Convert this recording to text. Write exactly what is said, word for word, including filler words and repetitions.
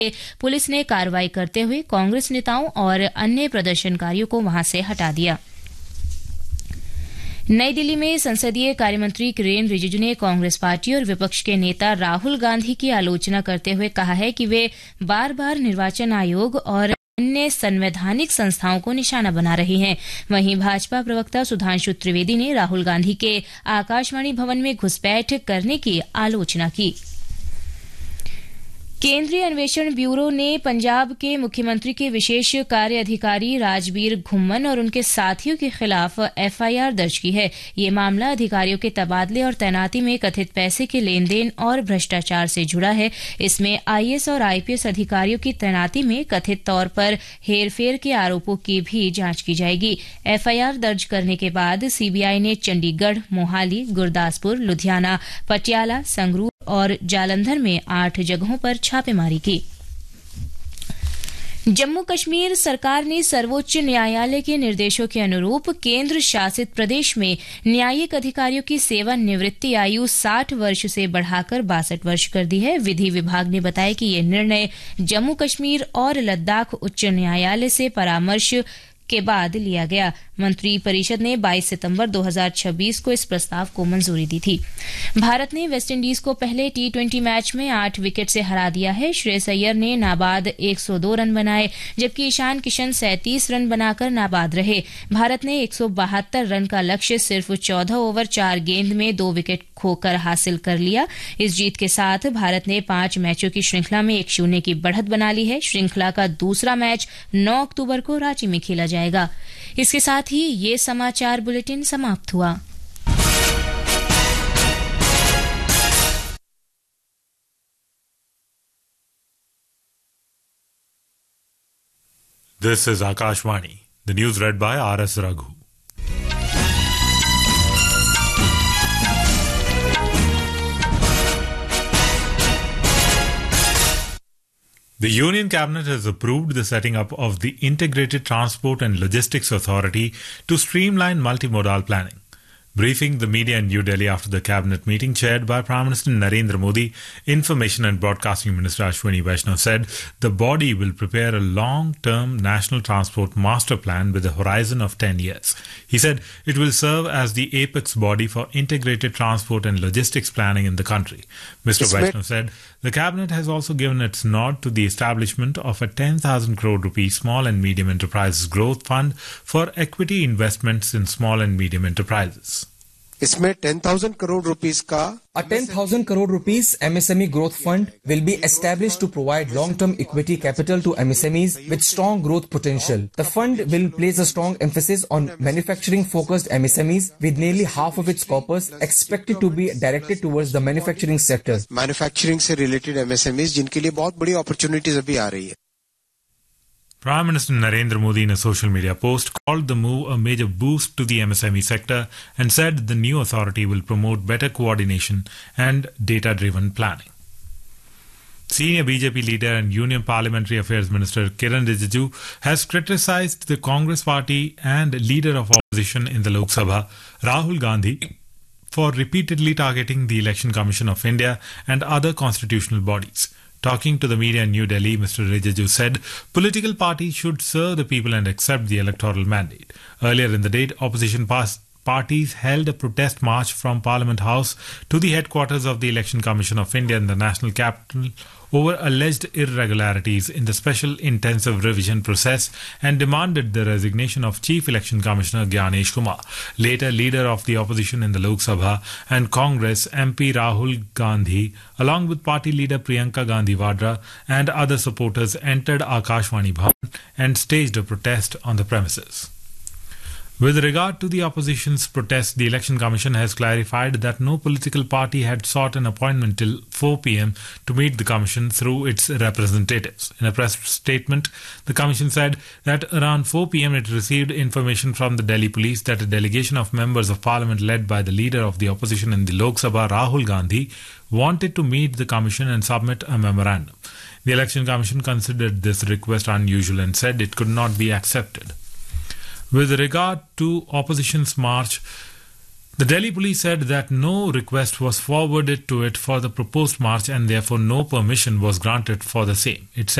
Police ने कार्रवाई करते हुए कांग्रेस नेताओं और अन्य प्रदर्शनकारियों को वहां से हटा दिया। नई दिल्ली में संसदीय कार्यमंत्री किरेन रिजिजू ने कांग्रेस पार्टी और विपक्ष के नेता राहुल गांधी की आलोचना करते हुए कहा है कि वे बार बार निर्वाचन आयोग और अन्य संवैधानिक संस्थाओं को निशाना बना रहे हैं। वहीं भाजपा प्रवक्ता सुधांशु त्रिवेदी ने राहुल गांधी के आकाशवाणी भवन में घुसपैठ करने की आलोचना की। केंद्रीय अन्वेषण ब्यूरो ने पंजाब के मुख्यमंत्री के विशेष कार्य अधिकारी राजबीर घुम्मन और उनके साथियों के खिलाफ एफआईआर दर्ज की है। ये मामला अधिकारियों के तबादले और तैनाती में कथित पैसे के लेन देन और भ्रष्टाचार से जुड़ा है। इसमें आईएएस और आईपीएस अधिकारियों की तैनाती में कथित तौर पर हेरफेर के आरोपों की भी जांच की जाएगी। एफआईआर दर्ज करने के बाद सीबीआई ने चंडीगढ़, मोहाली, गुरदासपुर, लुधियाना, पटियाला, संगरूर और जालंधर में आठ जगहों पर छापेमारी की। जम्मू कश्मीर सरकार ने सर्वोच्च न्यायालय के निर्देशों के अनुरूप केंद्र शासित प्रदेश में न्यायिक अधिकारियों की सेवानिवृत्ति आयु साठ वर्ष से बढ़ाकर बासठ वर्ष कर दी है। विधि विभाग ने बताया कि यह निर्णय जम्मू कश्मीर और लद्दाख उच्च न्यायालय से परामर्श के बाद लिया गया। मंत्री परिषद ने बाईस सितंबर दो हज़ार छब्बीस को इस प्रस्ताव को मंजूरी दी थी। भारत ने वेस्टइंडीज को पहले टी ट्वेंटी मैच में आठ विकेट से हरा दिया है। श्रेयस अय्यर ने नाबाद एक सौ दो रन बनाए, जबकि ईशान किशन सैंतीस रन बनाकर नाबाद रहे। भारत ने एक सौ बहत्तर रन का लक्ष्य सिर्फ चौदह ओवर चार गेंद में दो विकेट खोकर हासिल कर लिया। इस जीत के साथ भारत ने पांच मैचों की श्रृंखला में एक शून्य की बढ़त बना ली है। श्रृंखला का दूसरा मैच नौ अक्टूबर को रांची में खेला जाएगा। इसके साथ ही ये समाचार बुलेटिन समाप्त हुआ। This is Akashvani. The news read by R S Raghu. The Union Cabinet has approved the setting up of the Integrated Transport and Logistics Authority to streamline multimodal planning. Briefing the media in New Delhi after the cabinet meeting chaired by Prime Minister Narendra Modi, Information and Broadcasting Minister Ashwini Vaishnaw said the body will prepare a long-term national transport master plan with a horizon of ten years. He said it will serve as the apex body for integrated transport and logistics planning in the country. Mister Vaishnaw said the cabinet has also given its nod to the establishment of a ten thousand crore rupees small and medium enterprises growth fund for equity investments in small and medium enterprises. इसमें ten thousand crore rupees का A ten thousand crore rupees M S M E growth fund will be established to provide long-term equity capital to M S M Es with strong growth potential. The fund will place a strong emphasis on manufacturing-focused M S M Es with nearly half of its corpus expected to be directed towards the manufacturing sector. Manufacturing से related M S M Es जिनके लिए बहुत बड़ी opportunities अभी आ रही है. Prime Minister Narendra Modi in a social media post called the move a major boost to the M S M E sector and said the new authority will promote better coordination and data-driven planning. Senior B J P leader and Union Parliamentary Affairs Minister Kiren Rijiju has criticized the Congress party and leader of opposition in the Lok Sabha, Rahul Gandhi, for repeatedly targeting the Election Commission of India and other constitutional bodies. Talking to the media in New Delhi, Mister Rijiju said political parties should serve the people and accept the electoral mandate. Earlier in the day, opposition parties held a protest march from Parliament House to the headquarters of the Election Commission of India in the national capital over alleged irregularities in the special intensive revision process and demanded the resignation of Chief Election Commissioner Gyanesh Kumar. Later, leader of the opposition in the Lok Sabha and Congress M P Rahul Gandhi, along with party leader Priyanka Gandhi Vadra and other supporters, entered Akashvani Bhavan and staged a protest on the premises. With regard to the opposition's protest, the Election Commission has clarified that no political party had sought an appointment till four p.m. to meet the Commission through its representatives. In a press statement, the Commission said that around four p.m. it received information from the Delhi police that a delegation of members of Parliament led by the leader of the opposition in the Lok Sabha, Rahul Gandhi, wanted to meet the Commission and submit a memorandum. The Election Commission considered this request unusual and said it could not be accepted. With regard to opposition's march The Delhi police said that no request was forwarded to it for the proposed march and therefore no permission was granted for the same. It said